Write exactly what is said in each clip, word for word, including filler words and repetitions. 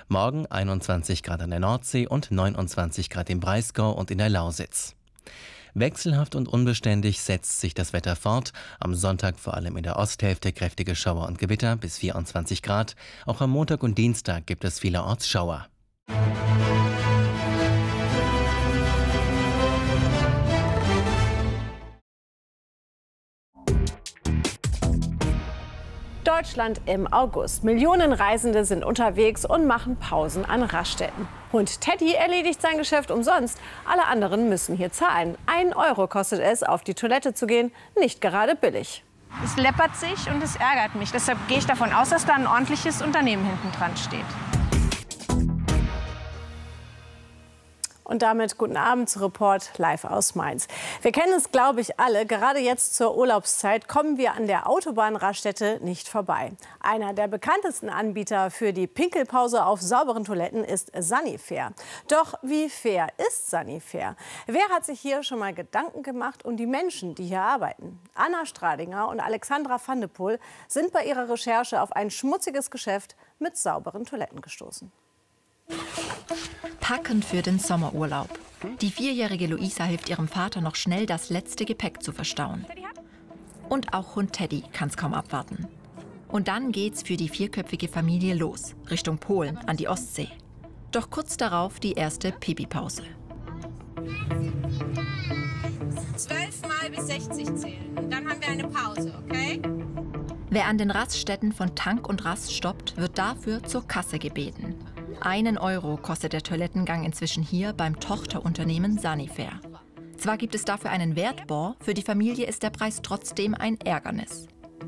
Morgen einundzwanzig Grad an der Nordsee und neunundzwanzig Grad im Breisgau und in der Lausitz. Wechselhaft und unbeständig setzt sich das Wetter fort. Am Sonntag vor allem in der Osthälfte kräftige Schauer und Gewitter bis vierundzwanzig Grad. Auch am Montag und Dienstag gibt es vielerorts Schauer. Deutschland im August. Millionen Reisende sind unterwegs und machen Pausen an Raststätten. Hund Teddy erledigt sein Geschäft umsonst. Alle anderen müssen hier zahlen. Ein Euro kostet es, auf die Toilette zu gehen. Nicht gerade billig. Es läppert sich und es ärgert mich. Deshalb gehe ich davon aus, dass da ein ordentliches Unternehmen hinten dran steht. Und damit guten Abend zu Report live aus Mainz. Wir kennen es, glaube ich, alle. Gerade jetzt zur Urlaubszeit kommen wir an der Autobahnraststätte nicht vorbei. Einer der bekanntesten Anbieter für die Pinkelpause auf sauberen Toiletten ist Sanifair. Doch wie fair ist Sanifair? Wer hat sich hier schon mal Gedanken gemacht um die Menschen, die hier arbeiten? Anna Stradinger und Alexandra van de Poel sind bei ihrer Recherche auf ein schmutziges Geschäft mit sauberen Toiletten gestoßen. Packend für den Sommerurlaub. Die vierjährige Luisa hilft ihrem Vater noch schnell, das letzte Gepäck zu verstauen. Und auch Hund Teddy kann es kaum abwarten. Und dann geht's für die vierköpfige Familie los, Richtung Polen, an die Ostsee. Doch kurz darauf die erste Pipi-Pause. Zwölf Mal bis sechzig zählen. Und dann haben wir eine Pause, okay? Wer an den Raststätten von Tank und Rast stoppt, wird dafür zur Kasse gebeten. Einen Euro kostet der Toilettengang inzwischen hier beim Tochterunternehmen Sanifair. Zwar gibt es dafür einen Wertbor, für die Familie ist der Preis trotzdem ein Ärgernis.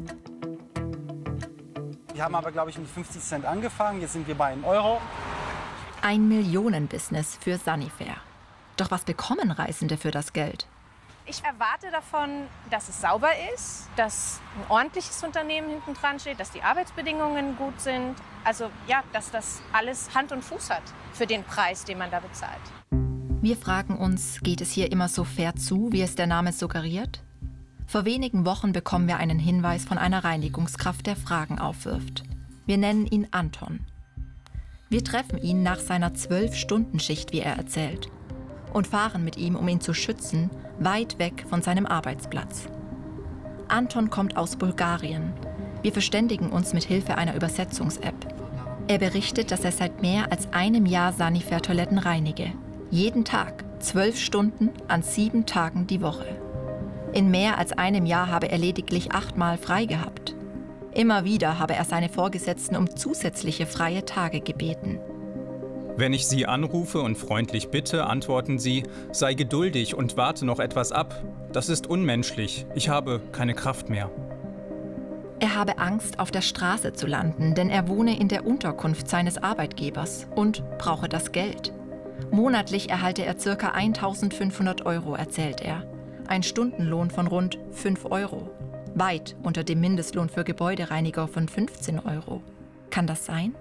Wir haben aber, glaube ich, mit fünfzig Cent angefangen, jetzt sind wir bei einem Euro. Ein Millionenbusiness für Sanifair. Doch was bekommen Reisende für das Geld? Ich erwarte davon, dass es sauber ist, dass ein ordentliches Unternehmen hinten dran steht, dass die Arbeitsbedingungen gut sind. Also ja, dass das alles Hand und Fuß hat für den Preis, den man da bezahlt. Wir fragen uns, geht es hier immer so fair zu, wie es der Name suggeriert? Vor wenigen Wochen bekommen wir einen Hinweis von einer Reinigungskraft, der Fragen aufwirft. Wir nennen ihn Anton. Wir treffen ihn nach seiner zwölf-Stunden-Schicht, wie er erzählt, und fahren mit ihm, um ihn zu schützen, weit weg von seinem Arbeitsplatz. Anton kommt aus Bulgarien. Wir verständigen uns mit Hilfe einer Übersetzungs-App. Er berichtet, dass er seit mehr als einem Jahr Sanifair-Toiletten reinige. Jeden Tag, zwölf Stunden, an sieben Tagen die Woche. In mehr als einem Jahr habe er lediglich achtmal frei gehabt. Immer wieder habe er seine Vorgesetzten um zusätzliche freie Tage gebeten. Wenn ich Sie anrufe und freundlich bitte, antworten Sie, sei geduldig und warte noch etwas ab. Das ist unmenschlich. Ich habe keine Kraft mehr. Er habe Angst, auf der Straße zu landen, denn er wohne in der Unterkunft seines Arbeitgebers und brauche das Geld. Monatlich erhalte er ca. eintausendfünfhundert Euro, erzählt er. Ein Stundenlohn von rund fünf Euro. Weit unter dem Mindestlohn für Gebäudereiniger von fünfzehn Euro. Kann das sein?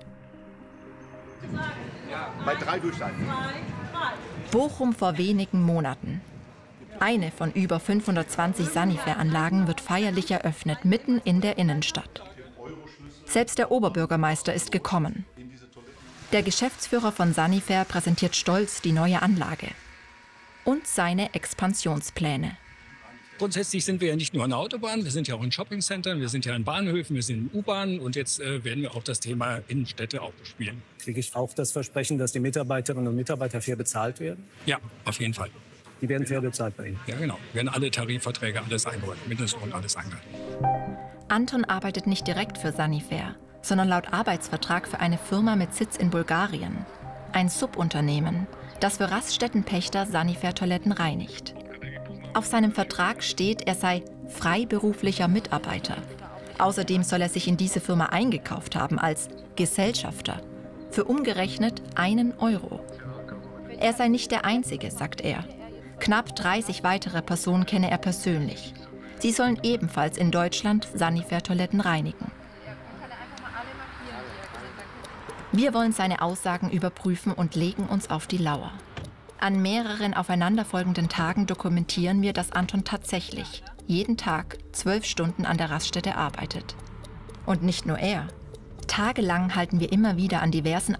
Bei drei durchschalten. Bochum vor wenigen Monaten. Eine von über fünfhundertzwanzig Sanifair-Anlagen wird feierlich eröffnet, mitten in der Innenstadt. Selbst der Oberbürgermeister ist gekommen. Der Geschäftsführer von Sanifair präsentiert stolz die neue Anlage und seine Expansionspläne. Grundsätzlich sind wir ja nicht nur an der Autobahn, wir sind ja auch in Shoppingcentern, wir sind ja in Bahnhöfen, wir sind in U-Bahnen und jetzt äh, werden wir auch das Thema Innenstädte auch bespielen. Kriege ich auch das Versprechen, dass die Mitarbeiterinnen und Mitarbeiter fair bezahlt werden? Ja, auf jeden Fall. Die werden fair bezahlt bei Ihnen? Ja, genau. Wir werden alle Tarifverträge, alles eingehalten, Mindestlohn, alles eingehalten. Anton arbeitet nicht direkt für Sanifair, sondern laut Arbeitsvertrag für eine Firma mit Sitz in Bulgarien. Ein Subunternehmen, das für Raststättenpächter Sanifair-Toiletten reinigt. Auf seinem Vertrag steht, er sei freiberuflicher Mitarbeiter. Außerdem soll er sich in diese Firma eingekauft haben als Gesellschafter. Für umgerechnet einen Euro. Er sei nicht der Einzige, sagt er. Knapp dreißig weitere Personen kenne er persönlich. Sie sollen ebenfalls in Deutschland Sanifair-Toiletten reinigen. Wir wollen seine Aussagen überprüfen und legen uns auf die Lauer. An mehreren aufeinanderfolgenden Tagen dokumentieren wir, dass Anton tatsächlich jeden Tag zwölf Stunden an der Raststätte arbeitet. Und nicht nur er. Tagelang halten wir immer wieder an diversen